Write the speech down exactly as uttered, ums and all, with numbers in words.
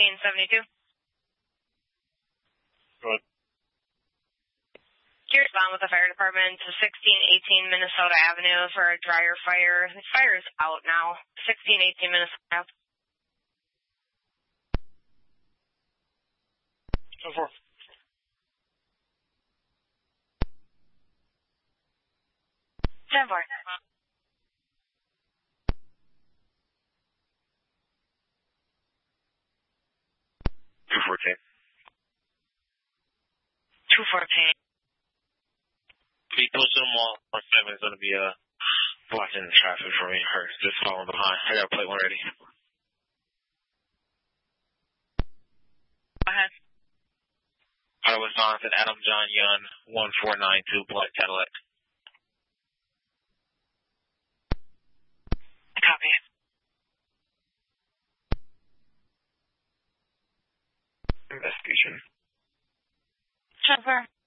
sixteen seventy-two. Good. Can you respond with the fire department to sixteen eighteen Minnesota Avenue for a dryer fire? The fire is out now. sixteen eighteen Minnesota Avenue. ten four. ten four. two fourteen. two fourteen. Be close to the mall. My family's going to be uh, blocking the traffic for me, or just following behind. I got a plate one ready. Go ahead. Out of Wisconsin, Adam John Young, one four nine two, Black Cadillac. Copy. Investigation. ten four.